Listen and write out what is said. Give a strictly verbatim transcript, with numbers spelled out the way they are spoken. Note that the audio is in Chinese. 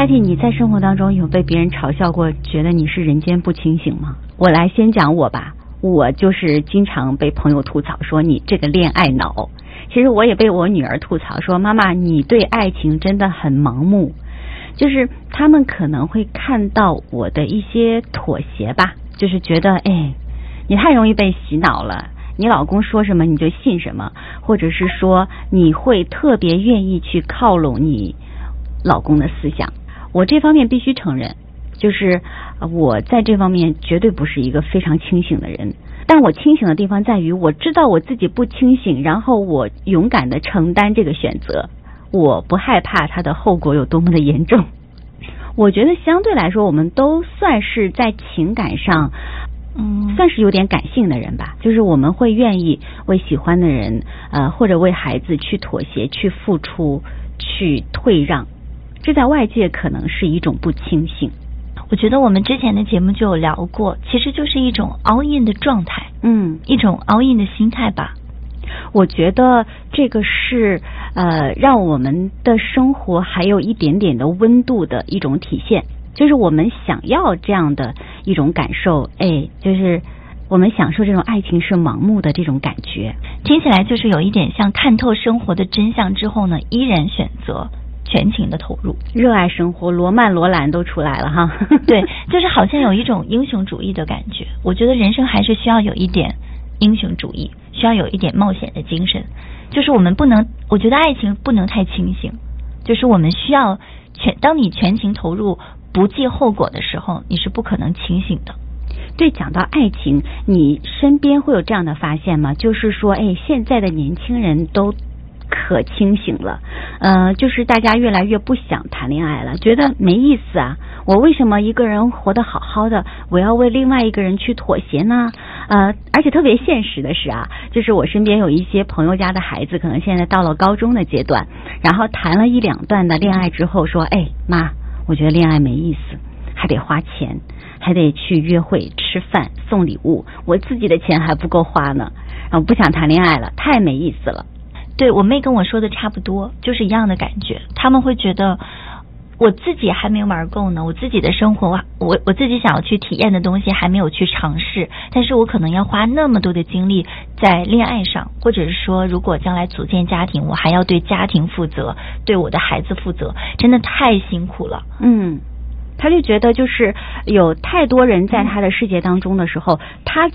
Patty， 你在生活当中有被别人嘲笑过，觉得你是人间不清醒吗？我来先讲我吧，我就是经常被朋友吐槽说你这个恋爱脑。其实我也被我女儿吐槽说，妈妈你对爱情真的很盲目。就是他们可能会看到我的一些妥协吧，就是觉得哎，你太容易被洗脑了，你老公说什么你就信什么，或者是说你会特别愿意去靠拢你老公的思想。我这方面必须承认，就是我在这方面绝对不是一个非常清醒的人，但我清醒的地方在于我知道我自己不清醒，然后我勇敢的承担这个选择，我不害怕它的后果有多么的严重。我觉得相对来说我们都算是在情感上嗯，算是有点感性的人吧，就是我们会愿意为喜欢的人呃，或者为孩子去妥协，去付出，去退让，这在外界可能是一种不清醒。 我觉得我们之前的节目就有聊过，其实就是一种 all in 的状态， 嗯， 一种 all in 的心态吧。 我觉得这个是呃，让我们的生活还有一点点的温度的一种体现，就是我们想要这样的一种感受，哎，就是我们享受这种爱情是盲目的这种感觉， 听起来就是有一点像看透生活的真相之后呢，依然选择全情的投入， 热爱生活，罗曼罗兰都出来了哈。 对，就是好像有一种英雄主义的感觉。我觉得人生还是需要有一点英雄主义，需要有一点冒险的精神。就是我们不能，我觉得爱情不能太清醒，就是我们需要全，当你全情投入不计后果的时候，你是不可能清醒的。 对，讲到爱情，你身边会有这样的发现吗？就是说，哎，现在的年轻人都可清醒了，呃，就是大家越来越不想谈恋爱了，觉得没意思啊。我为什么一个人活得好好的，我要为另外一个人去妥协呢？呃，而且特别现实的是啊，就是我身边有一些朋友家的孩子，可能现在到了高中的阶段，然后谈了一两段的恋爱之后说，哎妈，我觉得恋爱没意思，还得花钱，还得去约会、吃饭、送礼物，我自己的钱还不够花呢，然后不想谈恋爱了，太没意思了。 对，我妹跟我说的差不多，就是一样的感觉。他们会觉得我自己还没有玩够呢，我自己的生活，我我自己想要去体验的东西还没有去尝试，但是我可能要花那么多的精力在恋爱上，或者是说如果将来组建家庭，我还要对家庭负责，对我的孩子负责，真的太辛苦了。 嗯，他就觉得就是有太多人在他的世界当中的时候，他